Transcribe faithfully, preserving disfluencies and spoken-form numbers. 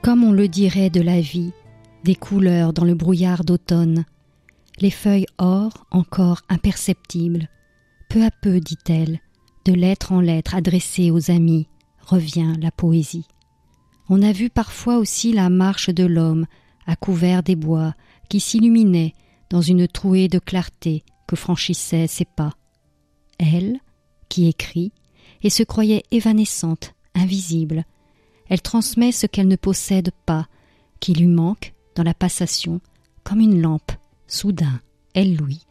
comme on le dirait de la vie, des couleurs dans le brouillard d'automne. Les feuilles or, encore imperceptibles. Peu à peu, dit-elle, de lettre en lettre adressée aux amis, revient la poésie. On a vu parfois aussi la marche de l'homme, à couvert des bois, qui s'illuminait dans une trouée de clarté que franchissaient ses pas. Elle, qui écrit, et se croyait évanescente, invisible, elle transmet ce qu'elle ne possède pas, qui lui manque dans la passation, comme une lampe. Soudain, elle louit.